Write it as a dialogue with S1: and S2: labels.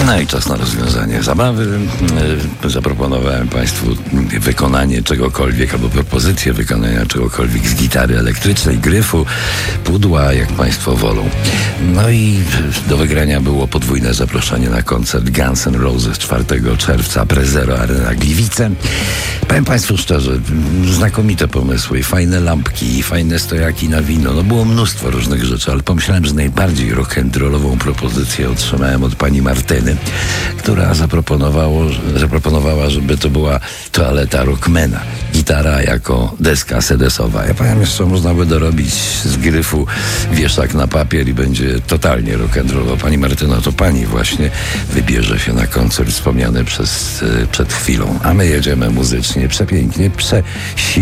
S1: No i czas na rozwiązanie zabawy. Zaproponowałem Państwu wykonanie czegokolwiek albo propozycję wykonania czegokolwiek z gitary elektrycznej, gryfu, pudła, jak Państwo wolą. No i do wygrania było podwójne zaproszenie na koncert Guns N' Roses 4 czerwca, Prezero Arena Gliwice. Powiem Państwu szczerze, znakomite pomysły, fajne lampki, fajne stojaki na wino. No było mnóstwo różnych rzeczy, ale pomyślałem, że najbardziej rock'n'rollową propozycję otrzymałem od pani Martyny, która zaproponowała, żeby to była toaleta Rockmana. Gitara jako deska sedesowa. Ja powiem jeszcze, można by dorobić z gryfu wieszak na papier i będzie totalnie rock'n'rollowo. Pani Martyno, to pani właśnie wybierze się na koncert wspomniany przed chwilą. A my jedziemy muzycznie, przepięknie,